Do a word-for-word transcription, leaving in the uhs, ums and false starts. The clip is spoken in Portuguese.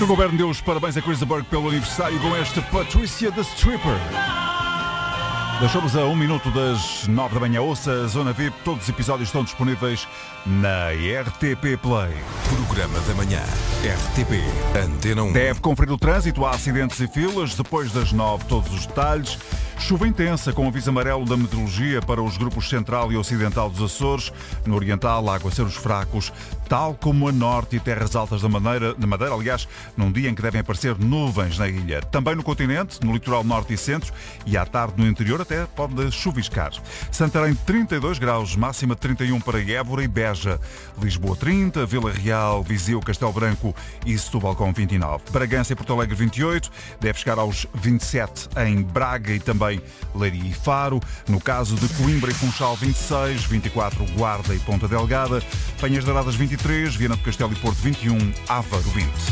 Que o governo deu os parabéns a Chris Berg pelo aniversário com esta Patricia the Stripper. Deixamos a um minuto das nove da manhã. Ouça a Zona V I P. Todos os episódios estão disponíveis na R T P Play. Programa da manhã. R T P Antena um. Deve conferir o trânsito. Há acidentes e filas. Depois das nove, todos os detalhes. Chuva intensa com aviso amarelo da meteorologia para os grupos central e ocidental dos Açores. No oriental, aguaceiros fracos, tal como a norte e terras altas da Madeira, da Madeira, aliás, num dia em que devem aparecer nuvens na ilha. Também no continente, no litoral norte e centro, e à tarde no interior até pode chuviscar. Santarém trinta e dois graus, máxima de trinta e um para Évora e Beja. Lisboa trinta, Vila Real, Viseu, Castelo Branco e Setúbal com vinte e nove. Bragança e Porto Alegre vinte e oito, deve chegar aos vinte e sete em Braga e também Leiria e Faro. No caso de Coimbra e Funchal vinte e seis, vinte e quatro Guarda e Ponta Delgada, Penhas de Aradas vinte e três, Viana do Castelo e Porto vinte e um, Aveiro vinte.